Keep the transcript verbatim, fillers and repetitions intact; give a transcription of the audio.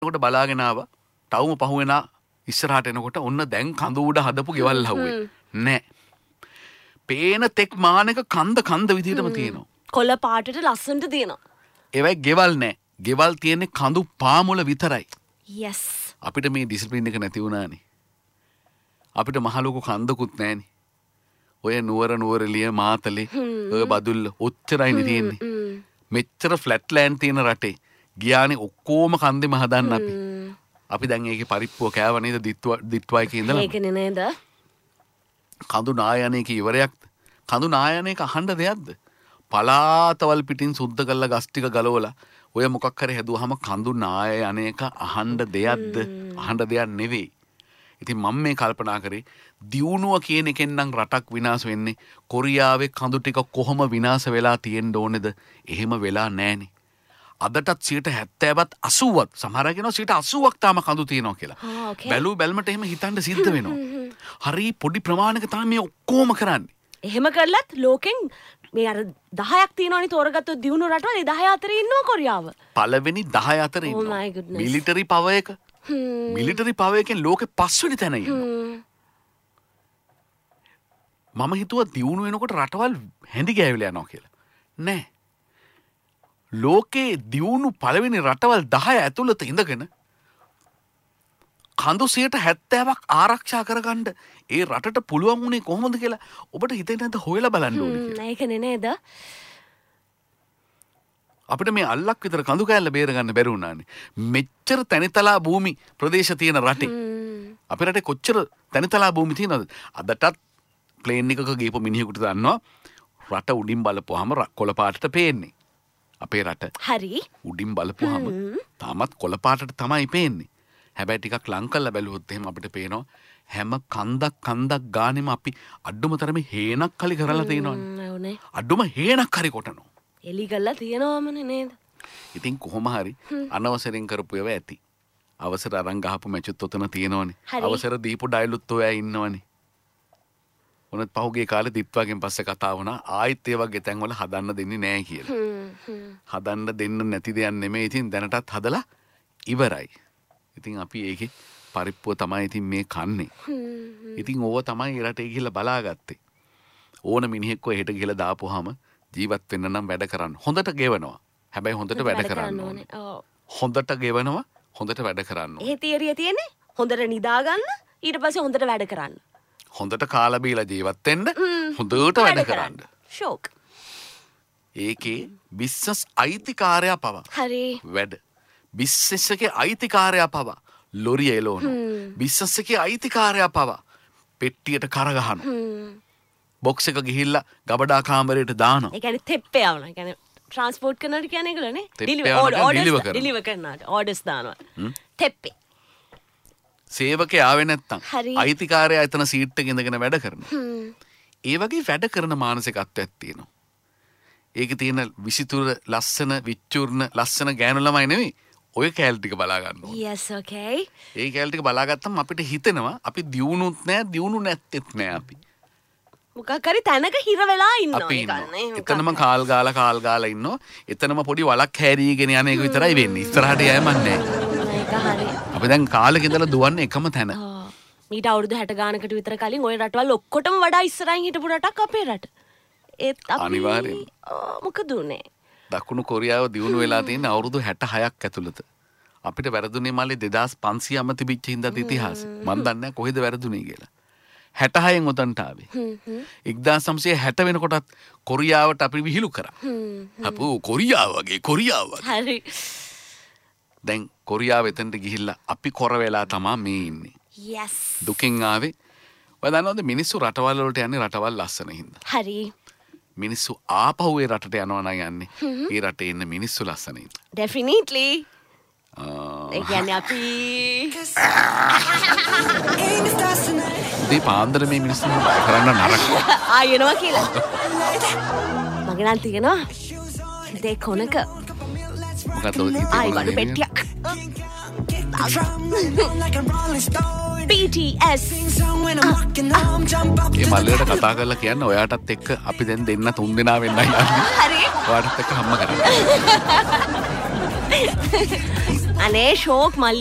කොට බලාගෙන ආවා. ටවුම පහුවෙනා ඉස්සරහට එනකොට ඔන්න දැන් කඳු උඩ හදපු ගෙවල් හවුවේ. නෑ. පේන තෙක් මානක කන්ද කන්ද විදිහටම තියෙනවා. කොළ පාටට ලස්සනට තියෙනවා. ඒවයි ගෙවල් නෑ. ගෙවල් තියෙන්නේ කඳු පාමුල විතරයි. yes. අපිට මේ ඩිසිප්ලින් එක නැති වුණානේ. අපිට මහ ලොකු කන්දකුත් නෑනේ. ඔය නුවර නුවරලිය මාතලේ ඔය බදුල්ල ඔච්චරයිනේ තියෙන්නේ. මෙච්චර ෆ්ලැට් ලෑන්ඩ් තියෙන රටේ ගියානේ ඔක්කොම කන්දෙම හදන්න අපි. අපි දැන් ඒකේ පරිප්පුව කෑව නේද දිට්වයිකේ ඉඳලා. ඒකනේ නේද? කඳු නායනයක ඉවරයක්. කඳු නායනයක අහන්න දෙයක්ද? පලාතවල් පිටින් සුද්ධ කරලා ගස් ටික ගලවලා ඔය මොකක් හරි හැදුවාම කඳු නායනයක අහන්න දෙයක්ද? අහන්න දෙයක් නෙවෙයි. ඉතින් මම මේ කල්පනා කරේ දියුණුව කියන එකෙන් නම් රටක් විනාශ වෙන්නේ කොරියාවේ කඳු ටික කොහොම විනාශ වෙලා තියෙන්න ඕනේද? එහෙම වෙලා නැහනේ. අදටත් සියයට හැත්තෑවත් අසූවක් සමහර අය කියනවා සියයට අසූවක් තාම කඳු තියෙනවා කියලා. බැලු බැලමට එහෙම හිතන්න සිද්ධ වෙනවා. හරි පොඩි ප්‍රමාණයක තමයි මේ ඔක්කොම කරන්නේ. එහෙම කරලත් ලෝකෙන් මේ අර දහයක් තියෙනවනේ තෝරගත්තොත් දියුණු රටවල් ඒ දහ අතරේ ඉන්නවා කොරියාව. පළවෙනි දහ අතරේ ඉන්නවා. මිලිටරි පවර් එක. මිලිටරි පවර් එකෙන් ලෝකෙ පස්වෙනි තැන ඉන්නවා. මම හිතුවා දියුණු වෙනකොට රටවල් හැඳි ගෑවිලා යනවා කියලා. නෑ. ලෝකේ දියුණු පළවෙනි රටවල් දහය ඇතුළත ඉඳගෙන කඳු සියයට හැත්තෑවක් ආරක්ෂා කරගන්න ඒ රටට පුළුවන් වුණේ කොහොමද කියලා ඔබට හිතෙන්නේ නැද්ද? හොයලා බලන්න ඕනේ කියලා. ඒකනේ නේද? අපිට මේ අල්ලක් විතර කඳු කෑල්ල බේර ගන්න බැරි වුණානේ. මෙච්චර තනිතලා භූමි ප්‍රදේශ තියෙන රටේ. අපේ රටේ කොච්චර තනිතලා භූමි තියෙනවද? අදටත් ප්ලේන් එකක ගිහපු මිනිහෙකුට දන්නවා රට උඩින් බලපුවාම කොළ පාටට පේන්නේ. අපේ රට හරි උඩින් බලපුවාම තාමත් කොළ පාටට තමයි පේන්නේ. හැබැයි ටිකක් ලං කරලා බැලුවොත් එහෙම අපිට පේනවා හැම කන්දක් කන්දක් ගානෙම අපි අඩුම තරමේ හේනක් කලි කරලා තියෙනවනේ. අඩුම හේනක් හරි කොටනවා. එලි කරලා තියෙනවමනේ නේද? ඉතින් කොහොම හරි අනවසරෙන් කරපු ඒවා ඇති. අවසර අරන් ගහපු මැචුත් ඔතන තියෙනවනේ. අවසර දීපු ඩයලොත් ඔයා ඉන්නවනේ. උනත් පහුගිය කාලේ දිත්වාගෙන් පස්සේ කතා වුණා ආයිත් ඒ වගේ තැන්වල හදන්න දෙන්නේ නැහැ කියලා. හදන්න දෙන්න නැති දෙයක් නෙමෙයි. ඉතින් දැනටත් හදලා ඉවරයි. ඉතින් අපි ඒකේ පරිප්පුව තමයි ඉතින් මේ කන්නේ. ඉතින් ඕව තමයි රටේ ගිහිල්ලා බලාගත්තේ. ඕන මිනිහෙක්ව එහෙට ගිහිල්ලා දාපුවාම ජීවත් වෙන්න නම් වැඩ කරන්න. හොඳට ගෙවනවා. හැබැයි හොඳට වැඩ කරන්න ඕනේ. හොඳට ගෙවනවා හොඳට වැඩ කරන්න ඕනේ. ඒ තියරිය තියෙන්නේ හොඳට නිදා ගන්න ඊට පස්සේ හොඳට වැඩ කරන්න. හොඳට කාලා බීලා ජීවත් වෙන්න හොඳට වැඩ කරන්න. ෂෝක්. ඒකේ බිස්නස් අයිතිකාරයා පවා. හරි. වැඩ. බිස්නස් එකේ අයිතිකාරයා පවා ලොරිය එලවන. බිස්නස් එකේ අයිතිකාරයා පවා පෙට්ටියට කර ගහනවා. බොක්ස් එක ගිහිල්ලා ගබඩා කාමරයට දානවා. ඒ කියන්නේ තෙප්පේ යවනවා. ඒ කියන්නේ ට්‍රාන්ස්පෝර්ට් කරනවට කියන්නේ ඒගොල්ලෝනේ. ඩිලිවර් කරනවා. ඕඩර්ස් දානවා. තෙප්පේ. සේවකයා ආවේ නැත්තම් අයිතිකාරයා එතන සීට් එකේ ඉඳගෙන වැඩ කරනවා. ඒ වගේ වැඩ කරන මානසිකත්වයක් තියෙනවා. ඒකේ තියෙන විසිතුර ලස්සන විචූර්ණ ලස්සන ගෑනු ළමයි නෙවෙයි. ඔය කැලේ ටික බලා ගන්න ඕනේ. yes okay. ඒ කැලේ ටික බලාගත්තම අපිට හිතෙනවා අපි දියුණුත් නෑ දියුණු නැත්තේත් නෑ අපි. මොකක් හරි තැනක හිර වෙලා ඉන්නවා. අපි එතනම කාල් ගාලා කාල් ගාලා ඉන්නවා. එතනම පොඩි වලක් හැරීගෙන යන එක විතරයි වෙන්නේ. ඉස්සරහට යෑමක් නෑ. ඒක හරි. අපි දැන් කාලෙක ඉඳලා දුවන්නේ එකම තැන. මීට අවුරුදු හැට ගානකට විතර කලින් ওই රටවල් ඔක්කොටම වඩා ඉස්සරහින් හිටපු රටක් අපේ රට. ඒත් අපි අනිවාර්යෙන්ම මොකද උනේ? දකුණු කොරියාව දියුණු වෙලා තියෙන අවුරුදු හැට හයක් ඇතුළත. අපිට වැරදුනේ මල්ලේ දෙදාස් පන්සීයම තිබිච්ච හින්දාත් ඉතිහාසෙ. මන් දන්නේ නැහැ කොහෙද වැරදුනේ කියලා. හැට හයෙන් උතන්ට ආවේ. එක්දාස් නවසිය හැට වෙනකොටත් කොරියාවට අපි විහිළු කරා. අපෝ කොරියාව වගේ කොරියාව වගේ. හරි. දැන් කොරියාව එතනට ගිහිල්ලා අපි කොර වෙලා තමයි මේ ඉන්නේ. yes. දුකින් ආවේ. ඔය දන්නවද මිනිස්සු රටවල් වලට යන්නේ රටවල් ලස්සන හින්දා. හරි. මිනිස්සු ආපහු ඒ රටට යනවා නම් යන්නේ ඒ රටේ ඉන්න මිනිස්සු ලස්සන හින්දා. definitely. ඒ කියන්නේ අපි දී පාන්දර මේ මිනිස්සු බය කරන්න නරක. ආයෙනවා කියලා. මගේ නම් තියෙනවා දෙක කොනක. මොකද ඔය ආයි වඩු පෙට්ටියක්. B T S. ඒ මල්ලේට කතා කරලා කියන්න ඔයාටත් එක්ක අපි දැන් දෙන්න තුන් දෙනා වෙන්නයි යන්නේ. හරි. ඔයාටත් එක්ක හම්ම කරන්න. අනේ ෂෝක් මල්ලි